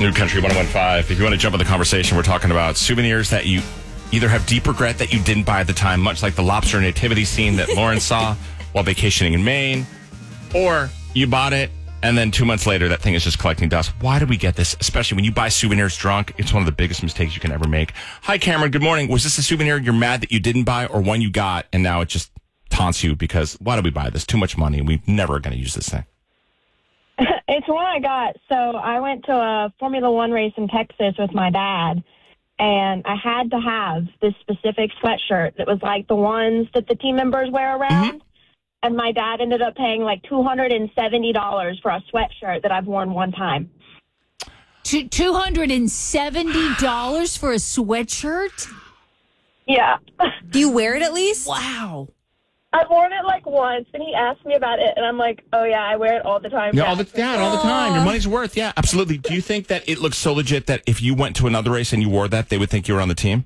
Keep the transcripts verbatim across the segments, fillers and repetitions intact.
New Country one oh one five. If you want to jump in the conversation, we're talking about souvenirs that you either have deep regret that you didn't buy at the time, much like the lobster nativity scene that Lauren saw while vacationing in Maine, or you bought it and then two months later that thing is just collecting dust. Why do we get this? Especially when you buy souvenirs drunk, it's one of the biggest mistakes you can ever make. Hi, Cameron. Good morning. Was this a souvenir you're mad that you didn't buy, or one you got and now it just taunts you because why do we buy this? Too much money and we're never going to use this thing. It's one I got. So I went to a Formula One race in Texas with my dad, and I had to have this specific sweatshirt that was like the ones that the team members wear around. Mm-hmm. And my dad ended up paying like two hundred seventy dollars for a sweatshirt that I've worn one time. two hundred seventy dollars for a sweatshirt? Yeah. Do you wear it at least? Wow. I've worn it like once, and he asked me about it, and I'm like, oh, yeah, I wear it all the time. Yeah, all the, yeah, all the time. Your money's worth. Yeah, absolutely. Do you think that it looks so legit that if you went to another race and you wore that, they would think you were on the team?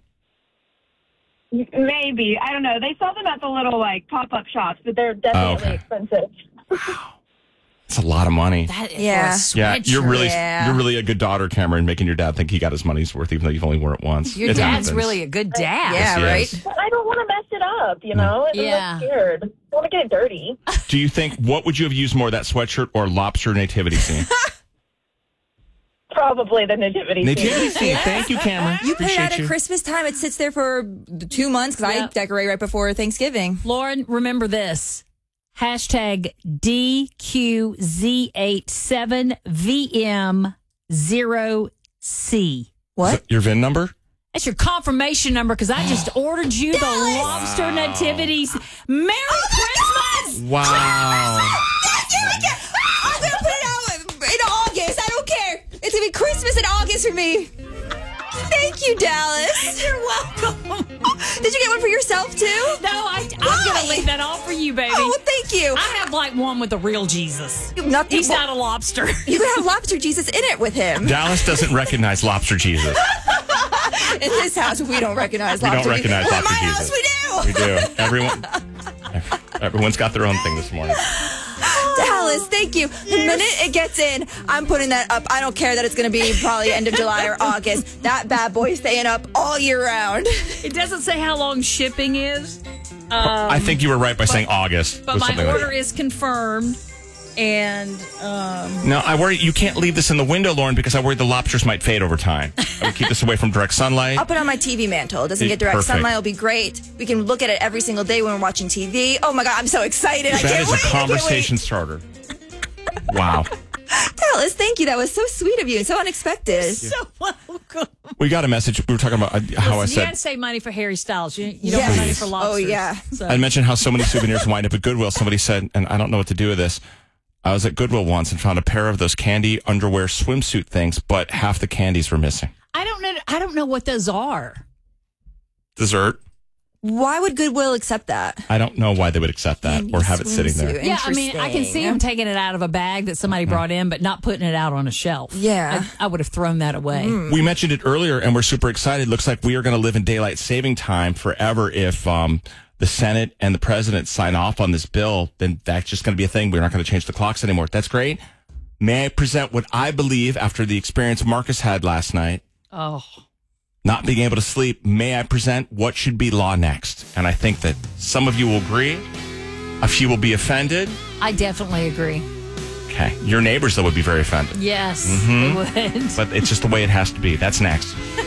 Maybe. I don't know. They sell them at the little, like, pop-up shops, but they're definitely oh, okay. expensive. Wow. It's a lot of money. That is yeah. Yeah, you're really yeah. you're really a good daughter, Cameron, making your dad think he got his money's worth, even though you've only worn it once. Your it dad's happens. really a good dad. Yeah, yes, right? But I don't want to mess it up, you know? And yeah. I'm scared. I don't want to get it dirty. Do you think, what would you have used more, that sweatshirt or lobster nativity scene? Probably the nativity scene. Nativity scene. Thank you, Cameron. You put it Appreciate out at you. Christmas time. It sits there for two months because Yep. I decorate right before Thanksgiving. Lauren, remember this. Hashtag D Q Z eight seven V M zero C. What? Your V I N number? That's your confirmation number because I just ordered you the lobster Wow. nativities. Merry Christmas! Wow. Thank you. I'm going to put it out in August. I don't care. It's going to be Christmas in August for me. Thank you, Dallas. You're welcome. Did you get one for yourself, too? No, I, I'm Why? going to leave that all for you, baby. Oh, well, thank you. I have like one with the real Jesus. Not the- He's not a lobster. You could have Lobster Jesus in it with him. Dallas doesn't recognize lobster Jesus. In this house, we don't recognize We Lobster don't recognize Jesus. lobster In my Jesus. house, we do. We do. Everyone, everyone's got their own thing this morning. Dallas, thank you. The minute it gets in, I'm putting that up. I don't care that it's going to be probably end of July or August. That bad boy's staying up all year round. It doesn't say how long shipping is. Um, I think you were right by but, saying August. But or my something order like is confirmed. And um, No, I worry you can't leave this in the window, Lauren, because I worry the lobsters might fade over time. I would keep this away from direct sunlight. I'll put it on my T V mantle. It doesn't get direct Perfect. sunlight. It'll be great. We can look at it every single day when we're watching T V. Oh my God, I'm so excited. I That can't is wait. a I can't conversation wait. starter. Wow. Dallas, thank you. That was so sweet of you and so unexpected. so welcome. We got a message. We were talking about uh, how I Listen, you got said. to save money for Harry Styles. You, you don't Yes. have money for Oh, lobsters. yeah. So. I mentioned how so many souvenirs wind up at Goodwill. Somebody said, and I don't know what to do with this. I was at Goodwill once and found a pair of those candy underwear swimsuit things, but half the candies were missing. I don't know. I don't know what those are. Dessert. Why would Goodwill accept that? I don't know why they would accept that or have it sitting there. Swimsuit. Yeah, I mean, I can see them Interesting. taking it out of a bag that somebody brought in, but not putting it out on a shelf. Yeah. I, I would have thrown that away. We mentioned it earlier, and we're super excited. Looks like we are going to live in daylight saving time forever if um, the Senate and the president sign off on this bill. Then that's just going to be a thing. We're not going to change the clocks anymore. That's great. May I present what I believe after the experience Marcus had last night? Oh, Not being able to sleep, may I present what should be law next? And I think that some of you will agree. A few will be offended. I definitely agree. Okay. Your neighbors, though, would be very offended. Yes, Mhm. they would. But it's just the way it has to be. That's next.